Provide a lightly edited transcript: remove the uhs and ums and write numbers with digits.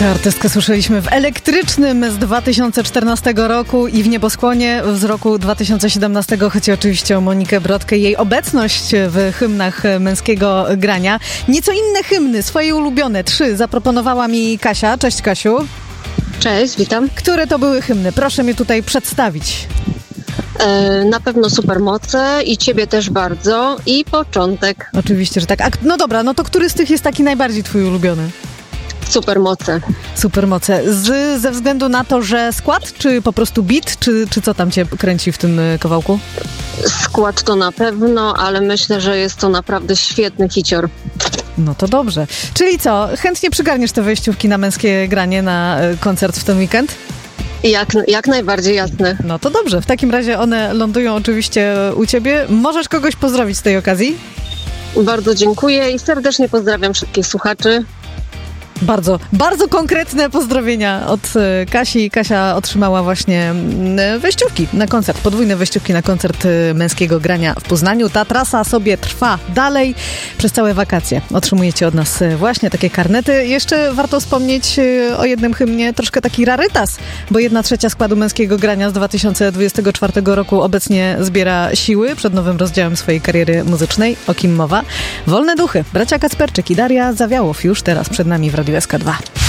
Tę artystkę słyszeliśmy w Elektrycznym z 2014 roku i w Nieboskłonie z roku 2017. Chodzi oczywiście o Monikę Brodkę i jej obecność w hymnach męskiego grania. Nieco inne hymny, swoje ulubione, 3 zaproponowała mi Kasia. Cześć, Kasiu. Cześć, witam. Które to były hymny? Proszę mnie tutaj przedstawić. Na pewno Supermoce i Ciebie też bardzo i Początek. Oczywiście, że tak. No dobra, no to który z tych jest taki najbardziej twój ulubiony? Supermoce. Supermoce. Ze względu na to, że skład, czy po prostu beat, czy co tam cię kręci w tym kawałku? Skład to na pewno, ale myślę, że jest to naprawdę świetny hicior. No to dobrze. Czyli co, chętnie przygarniesz te wejściówki na męskie granie, na koncert w ten weekend? Jak najbardziej, jasne. No to dobrze, w takim razie one lądują oczywiście u ciebie. Możesz kogoś pozdrowić z tej okazji? Bardzo dziękuję i serdecznie pozdrawiam wszystkich słuchaczy. Bardzo, bardzo konkretne pozdrowienia od Kasi. Kasia otrzymała właśnie wejściówki na koncert, podwójne wejściówki na koncert męskiego grania w Poznaniu. Ta trasa sobie trwa dalej przez całe wakacje. Otrzymujecie od nas właśnie takie karnety. Jeszcze warto wspomnieć o jednym hymnie, troszkę taki rarytas, bo 1/3 składu męskiego grania z 2024 roku obecnie zbiera siły przed nowym rozdziałem swojej kariery muzycznej. O kim mowa? Wolne Duchy, bracia Kacperczyk i Daria Zawiałow już teraz przed nami w Radiu SK2.